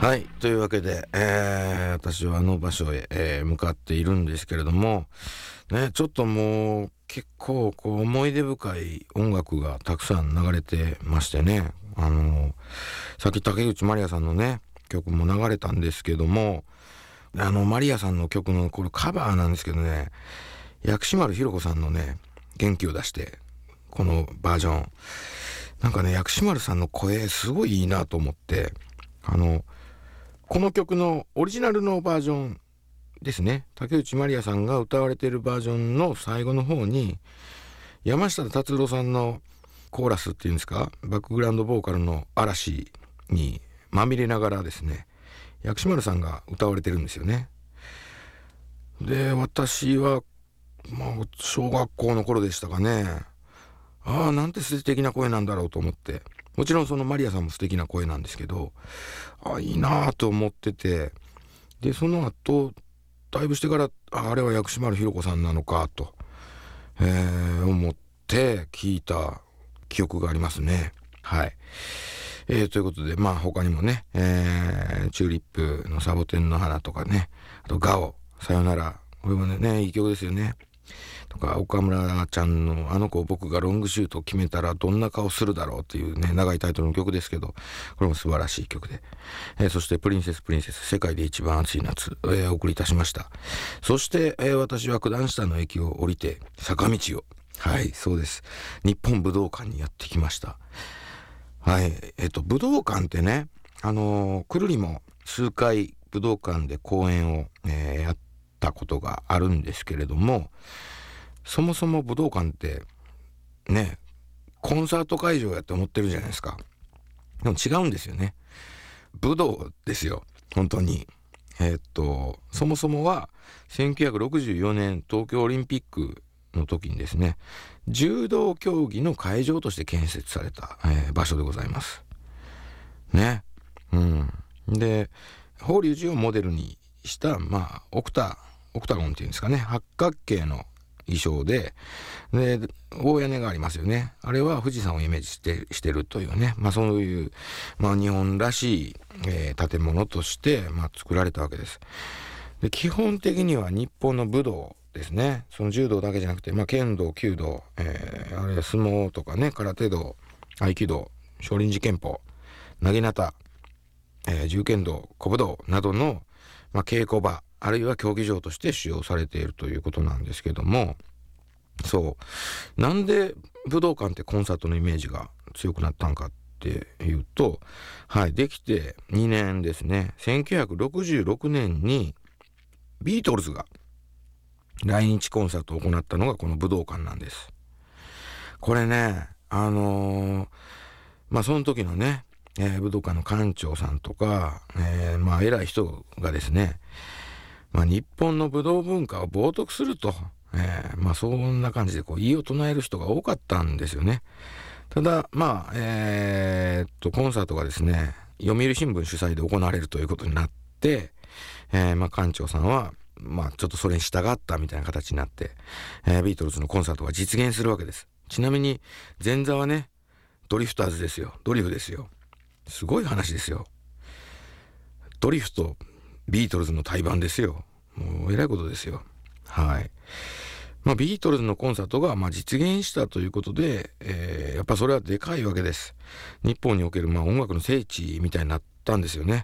はい。というわけで、私はあの場所へ、向かっているんですけれども、ね、ちょっともう結構こう思い出深い音楽がたくさん流れてましてね、さっき竹内まりやさんのね、曲も流れたんですけども、まりやさんの曲のこれカバーなんですけどね、薬師丸ひろ子さんのね、元気を出して、このバージョン。なんかね、薬師丸さんの声すごいいいなと思って、この曲のオリジナルのバージョンですね。竹内まりやさんが歌われているバージョンの最後の方に、山下達郎さんのコーラスっていうんですか、バックグラウンドボーカルの嵐にまみれながらですね、薬師丸さんが歌われてるんですよね。で、私は、小学校の頃でしたかね。ああ、なんて素敵な声なんだろうと思って。もちろんそのマリアさんも素敵な声なんですけど、ああ、いいなぁと思ってて、で、その後、だいぶしてから、あれは薬師丸ひろ子さんなのかと、思って聞いた記憶がありますね。はい。ということで、他にもね、チューリップのサボテンの花とかね、あとガオ、さよなら。これもね、いい曲ですよね。とか、岡村ちゃんのあの子僕がロングシュートを決めたらどんな顔するだろうっていうね、長いタイトルの曲ですけど、これも素晴らしい曲で。そしてプリンセス世界で一番暑い夏、お送りいたしました。そして、私は九段下の駅を降りて坂道を、はい、そうです。日本武道館にやってきました。はい、武道館ってね、くるりも数回武道館で公演を、やったことがあるんですけれども、そもそも武道館ってね、コンサート会場やって思ってるじゃないですか。でも違うんですよね。武道ですよ。本当に。そもそもは1964年東京オリンピックの時にですね、柔道競技の会場として建設された、場所でございます。ね。うん。で、法隆寺をモデルにした、オクタゴンっていうんですかね、八角形の衣装で、大屋根がありますよね。あれは富士山をイメージしてるというね、そういう、日本らしい、建物として、作られたわけです。で、基本的には日本の武道ですね。その柔道だけじゃなくて、剣道、弓道、あるいは相撲とかね、空手道、合気道、少林寺拳法、投げ型、銃剣道、古武道などの、稽古場、あるいは競技場として使用されているということなんですけども、そう。なんで武道館ってコンサートのイメージが強くなったんかっていうと、はい、できて2年ですね。1966年にビートルズが来日コンサートを行ったのがこの武道館なんです。これね、その時のね、武道館の館長さんとか、偉い人がですね、日本の武道文化を冒涜すると、そんな感じでこう異を唱える人が多かったんですよね。ただ、コンサートがですね、読売新聞主催で行われるということになって、館長さんは、ちょっとそれに従ったみたいな形になって、ビートルズのコンサートが実現するわけです。ちなみに、前座はね、ドリフターズですよ。ドリフですよ。すごい話ですよ。ドリフとビートルズの対バンですよ。もう、えらいことですよ。はい。ビートルズのコンサートが実現したということで、やっぱそれはでかいわけです。日本における音楽の聖地みたいになったんですよね。